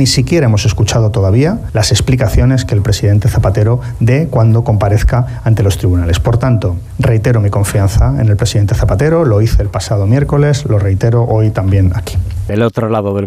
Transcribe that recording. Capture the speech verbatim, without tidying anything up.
ni siquiera hemos escuchado todavía las explicaciones que el presidente Zapatero dé cuando comparezca ante los tribunales. Por tanto, reitero mi confianza en el presidente Zapatero, lo hice el pasado miércoles, lo reitero hoy también aquí. Del otro lado del